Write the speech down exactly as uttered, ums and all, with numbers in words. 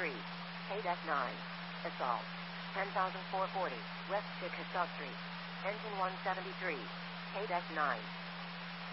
three, K nine. Assault. ten thousand four hundred forty, West Chickasaw Street. Engine one seventy-three, K nine.